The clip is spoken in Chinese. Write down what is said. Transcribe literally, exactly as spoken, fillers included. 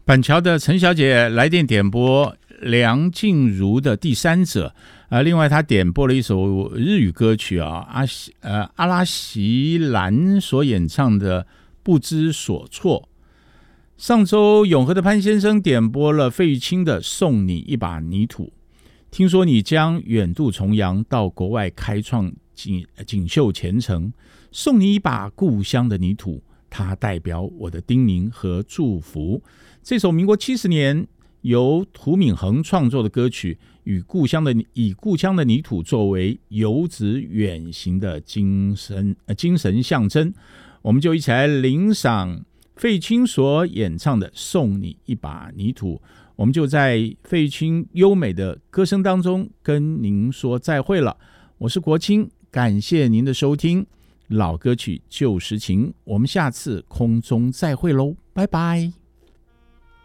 板桥的陈小姐来电点播梁静茹的第三者，呃，另外她点播了一首日语歌曲啊，阿呃阿拉席兰所演唱的《不知所措》。上周永和的潘先生点播了费玉清的《送你一把泥土》。听说你将远渡重洋到国外开创锦锦绣前程，送你一把故乡的泥土，它代表我的叮咛和祝福。这首民国七十年由涂敏恒创作的歌曲，与故乡的以故乡的泥土作为游子远行的精神、呃、精神象征，我们就一起来领赏费玉清所演唱的《送你一把泥土》。我们就在费玉清优美的歌声当中跟您说再会了。我是国清，感谢您的收听。老歌曲旧时情，我们下次空中再会喽，拜拜。